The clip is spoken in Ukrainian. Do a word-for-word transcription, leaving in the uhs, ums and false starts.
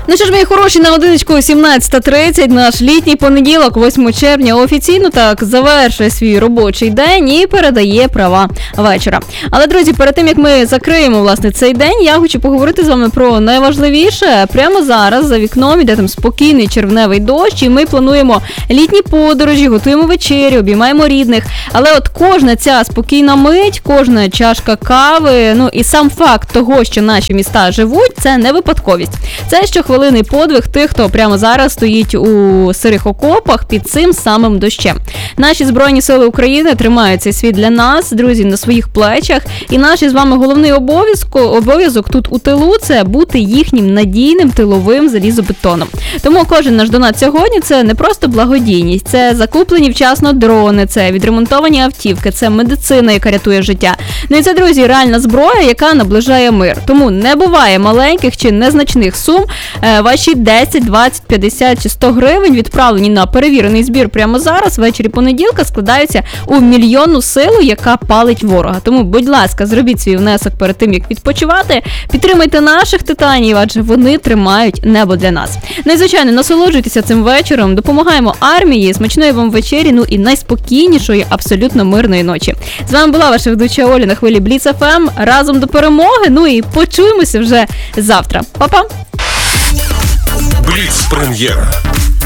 Ну що ж, мої хороші, на одиничку сімнадцята тридцять, наш літній понеділок, восьмого червня, офіційно так завершує свій робочий день і передає права вечора. Але, друзі, перед тим, як ми закриємо, власне, цей день, я хочу поговорити з вами про найважливіше. Прямо зараз за вікном іде там спокійний червневий дощ, і ми плануємо літні подорожі, готуємо вечерю, обіймаємо рідних. Але от кожна ця спокійна мить, кожна чашка кави, ну і сам факт того, що наші міста живуть, це не випадковість. Це щохвилинний подвиг тих, хто прямо зараз стоїть у сирих окопах під цим самим дощем. Наші Збройні Сили України тримають цей світ для нас, друзі, на своїх плечах. І наш з вами головний обов'язок, обов'язок тут у тилу – це бути їхнім надійним тиловим залізобетоном. Тому кожен наш донат сьогодні – це не просто благодійність, це закуплені вчасно дрони, це відремонтовані автівки, це медицина, яка рятує життя. Ну і це, друзі, реальна зброя, яка наближає мир. Тому не буває маленьких чи незначних сум. Ваші десять, двадцять, п'ятдесят чи сто гривень, відправлені на перевірений збір прямо зараз, ввечері понеділка, складаються у мільйонну силу, яка палить ворога. Тому, будь ласка, зробіть свій внесок перед тим, як відпочивати. Підтримайте наших титанів, адже вони тримають небо для нас. Ну і, звичайно, насолоджуйтеся цим вечором, допомагаємо армії, смачної вам вечері, ну і найспокійнішої, абсолютно мирної ночі. З вами була ваша ведуча Оля на хвилі Бліц еф ем. Разом до перемоги, ну і почуємося вже завтра. Па-па! Бліц прем'єра.